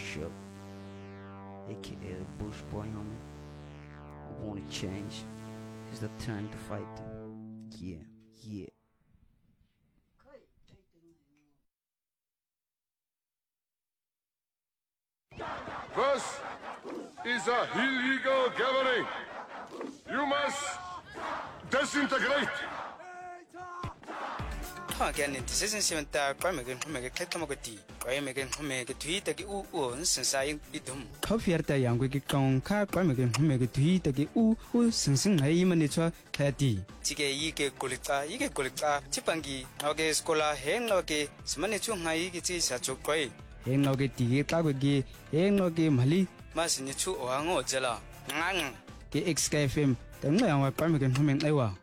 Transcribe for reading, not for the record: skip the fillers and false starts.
Show, aka the Bush Boy homie. I wanna change. It's the time to fight. Yeah, yeah. This is a illegal gathering. You must disintegrate. Again, this isn't even that Quamigan who make a Katamagati, Quamigan who make a tweet that you own since I idum. Coffeerta young wicked con car Quamigan who make a tweet that you since I manitra Tati. Tige Yike Gulita, Yike Gulita, Chipangi, Noge Scola, Henloge, Smanichu Haigiti Sacho. Heng no get tea, Kagagi, Heng no game Mali, Masinichu or Ango Jella. Ke XKFM, the Maya Parmegan Human Ewa.